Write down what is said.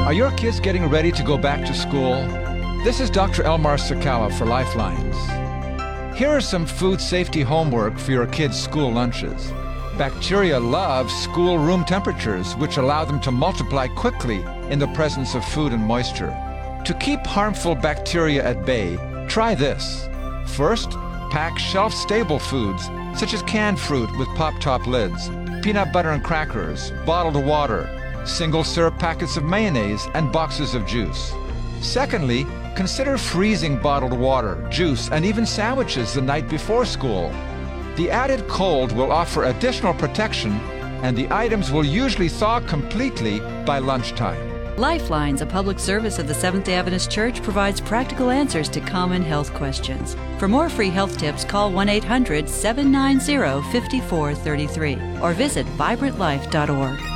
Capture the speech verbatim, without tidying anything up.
Are your kids getting ready to go back to school? This is Doctor Elmar Sakala for Lifelines. Here is some food safety homework for your kids' school lunches. Bacteria love school room temperatures, which allow them to multiply quickly in the presence of food and moisture. To keep harmful bacteria at bay, try this. First, pack shelf-stable foods, such as canned fruit with pop-top lids, peanut butter and crackers, bottled water, single-serve packets of mayonnaise, and boxes of juice. Secondly, consider freezing bottled water, juice, and even sandwiches the night before school. The added cold will offer additional protection, and the items will usually thaw completely by lunchtime. Lifelines, a public service of the Seventh-day Adventist Church, provides practical answers to common health questions. For more free health tips, call one eight hundred, seven nine zero, five four three three or visit vibrant life dot org.